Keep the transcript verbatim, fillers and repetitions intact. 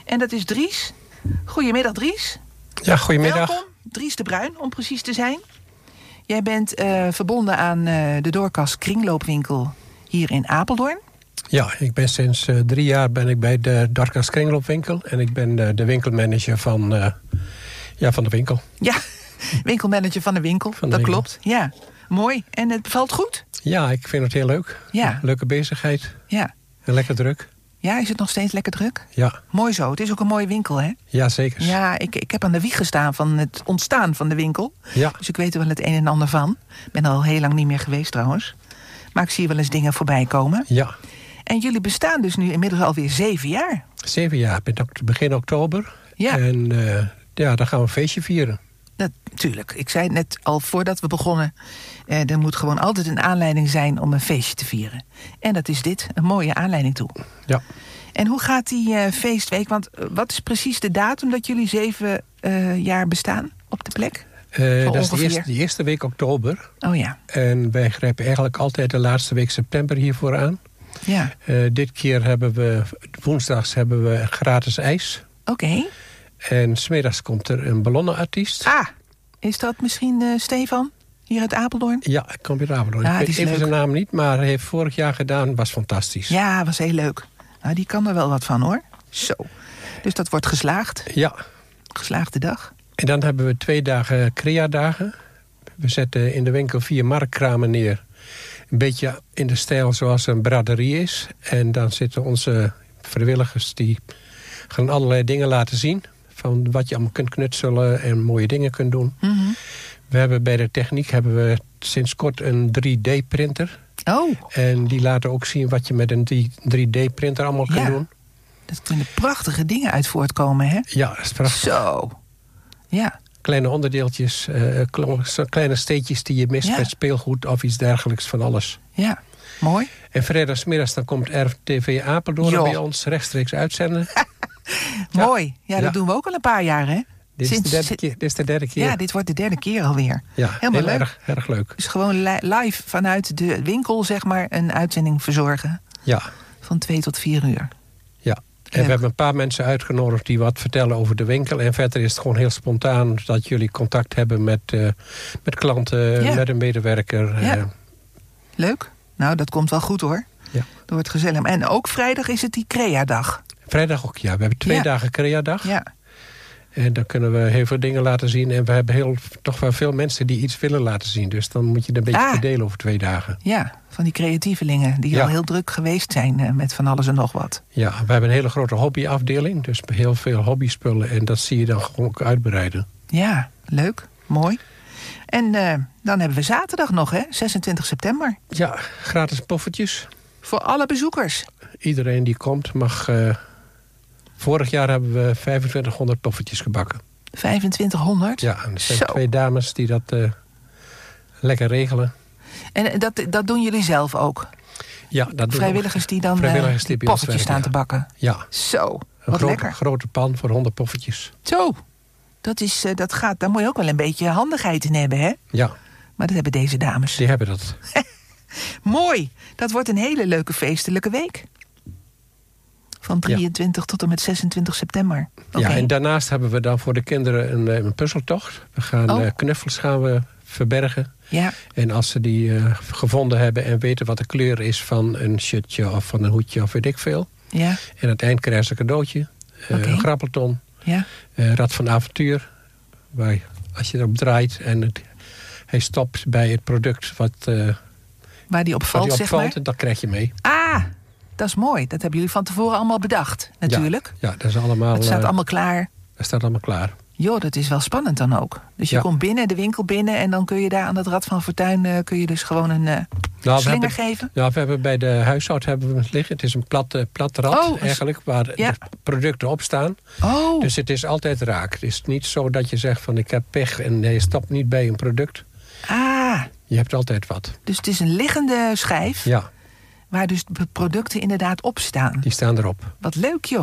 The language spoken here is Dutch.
En dat is Dries. Goedemiddag, Dries. Ja, goedemiddag. Welkom, Dries de Bruin, om precies te zijn. Jij bent uh, verbonden aan uh, de Doorkas kringloopwinkel hier in Apeldoorn. Ja, ik ben sinds uh, drie jaar ben ik bij de Doorkas kringloopwinkel. En ik ben uh, de winkelmanager van, uh, ja, van de winkel. Ja, winkelmanager van de winkel, van de dat winkel. klopt. Ja, mooi. En het bevalt goed? Ja, ik vind het heel leuk. Ja. Leuke bezigheid. Ja. En lekker druk. Ja, is het nog steeds lekker druk? Ja. Mooi zo. Het is ook een mooie winkel, hè? Ja, zeker. Ja, ik, ik heb aan de wieg gestaan van het ontstaan van de winkel. Ja. Dus ik weet er wel het een en ander van. Ik ben al heel lang niet meer geweest trouwens. Maar ik zie wel eens dingen voorbij komen. Ja. En jullie bestaan dus nu inmiddels alweer zeven jaar. Zeven jaar, begin oktober. Ja. En uh, ja, dan gaan we een feestje vieren. Natuurlijk. Ik zei net al voordat we begonnen, Eh, er moet gewoon altijd een aanleiding zijn om een feestje te vieren. En dat is dit, een mooie aanleiding toe. Ja. En hoe gaat die uh, feestweek? Want uh, wat is precies de datum dat jullie zeven uh, jaar bestaan op de plek? Uh, dat is de eerste, de eerste week oktober. Oh ja. En wij grijpen eigenlijk altijd de laatste week september hiervoor aan. Ja. Uh, dit keer hebben we, woensdags hebben we gratis ijs. Oké. Okay. En 's middags komt er een ballonnenartiest. Ah, is dat misschien uh, Stefan? Hier uit Apeldoorn? Ja, ik kom uit Apeldoorn. Ja, ik weet even leuk. zijn naam niet, maar hij heeft vorig jaar gedaan. Was fantastisch. Ja, was heel leuk. Nou, die kan er wel wat van, hoor. Zo. Dus dat wordt geslaagd. Ja. Geslaagde dag. En dan hebben we twee dagen Crea-dagen. We zetten in de winkel vier marktkramen neer. Een beetje in de stijl zoals een braderie is. En dan zitten onze vrijwilligers die gaan allerlei dingen laten zien. Van wat je allemaal kunt knutselen en mooie dingen kunt doen. Mm-hmm. We hebben bij de techniek hebben we sinds kort een drie D printer. Oh. En die laten ook zien wat je met een drie D printer allemaal kunt ja. doen. Dat kunnen prachtige dingen uit voortkomen, hè? Ja, dat is prachtig. Zo. Ja. Kleine onderdeeltjes, uh, kleine steetjes die je mist ja. met speelgoed of iets dergelijks, van alles. Ja, mooi. En vrijdagmiddags dan komt R T V Apeldoorn jo. bij ons rechtstreeks uitzenden. Mooi. Ja, dat ja. doen we ook al een paar jaar, hè? Dit, Sinds, is de derde keer, dit is de derde keer. Ja, dit wordt de derde keer alweer. Ja, helemaal heel leuk. Erg, erg leuk. Dus gewoon li- live vanuit de winkel, zeg maar, een uitzending verzorgen. Ja. Van twee tot vier uur. Ja. En leuk. We hebben een paar mensen uitgenodigd die wat vertellen over de winkel. En verder is het gewoon heel spontaan dat jullie contact hebben met, uh, met klanten, ja. met een medewerker. Ja. Uh. Leuk. Nou, dat komt wel goed, hoor. Ja. Dat wordt gezellig. En ook vrijdag is het die Crea-dag. Vrijdag ook, ja. We hebben twee ja. dagen Crea-dag. Ja. En dan kunnen we heel veel dingen laten zien. En we hebben heel, toch wel veel mensen die iets willen laten zien. Dus dan moet je het een beetje ah. verdelen over twee dagen. Ja, van die creatievelingen die ja. al heel druk geweest zijn uh, met van alles en nog wat. Ja, we hebben een hele grote hobbyafdeling. Dus heel veel hobbyspullen. En dat zie je dan gewoon ook uitbreiden. Ja, leuk. Mooi. En uh, dan hebben we zaterdag nog, hè? zesentwintig september. Ja, gratis poffertjes. Voor alle bezoekers. Iedereen die komt mag... Uh, Vorig jaar hebben we vijfentwintighonderd poffertjes gebakken. vijfentwintighonderd? Ja, en er zijn Zo. twee dames die dat uh, lekker regelen. En dat, dat doen jullie zelf ook? Ja, dat doen Vrijwilligers die dan vrijwilligers uh, die die poffertjes staan ja. te bakken? Ja. Zo, wat een grote, lekker. Een grote pan voor honderd poffertjes. Zo, dat is, uh, dat gaat, daar moet je ook wel een beetje handigheid in hebben, hè? Ja. Maar dat hebben deze dames. Die hebben dat. Mooi, dat wordt een hele leuke feestelijke week. Van drieëntwintig ja. tot en met zesentwintig september. Okay. Ja, en daarnaast hebben we dan voor de kinderen een, een puzzeltocht. We gaan oh. uh, knuffels gaan we verbergen. Ja. En als ze die uh, gevonden hebben en weten wat de kleur is van een shirtje of van een hoedje of weet ik veel. Ja. En aan het eind krijgen ze een cadeautje. Uh, okay. Een grappelton. Ja. Uh, Rad van avontuur. Waar als je erop draait en het, hij stopt bij het product wat, uh, waar die op valt, die zeg maar. En dat krijg je mee. Ah, dat is mooi. Dat hebben jullie van tevoren allemaal bedacht, natuurlijk. Ja, ja dat is allemaal... Het staat uh, allemaal klaar. Dat staat allemaal klaar. Jo, dat is wel spannend dan ook. Dus je ja. komt binnen, de winkel binnen... en dan kun je daar aan het Rad van Fortuin... Uh, kun je dus gewoon een uh, nou, slinger hebben, geven. Ja, we hebben bij de huishoud hebben we het liggen. Het is een plat, uh, plat rad oh, eigenlijk, waar ja. de producten op staan. Oh. Dus het is altijd raak. Het is niet zo dat je zegt van ik heb pech... en je stapt niet bij een product. Ah. Je hebt altijd wat. Dus het is een liggende schijf... Ja. waar dus de producten inderdaad op staan. Die staan erop. Wat leuk, joh.